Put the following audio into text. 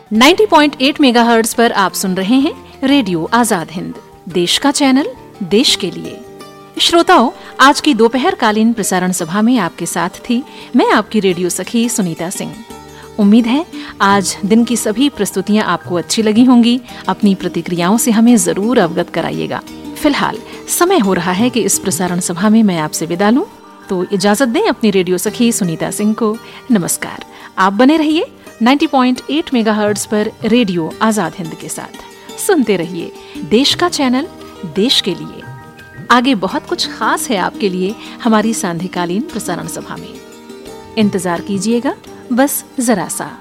90.8 megahertz पर आप सुन रहे हैं रेडियो आजाद हिंद, देश का चैनल, देश के लिए। श्रोताओं, आज की दोपहर कालीन प्रसारण सभा में आपके साथ थी मैं, आपकी रेडियो सखी सुनीता सिंह। उम्मीद है आज दिन की सभी प्रस्तुतियां आपको अच्छी लगी होंगी। अपनी प्रतिक्रियाओं से हमें जरूर अवगत कराइएगा। फिलहाल समय हो रहा है कि इस प्रसारण सभा में मैं आपसे विदा लूं, तो इजाजत दें अपनी रेडियो सखी सुनीता सिंह को। नमस्कार। आप बने रहिए 90.8 मेगाहर्ट्ज पर रेडियो आजाद हिंद के साथ। सुनते रहिए देश का चैनल, देश के लिए। आगे बहुत कुछ खास है आपके लिए हमारी सांध्यकालीन प्रसारण सभा में। इंतजार कीजिएगा, बस जरा सा।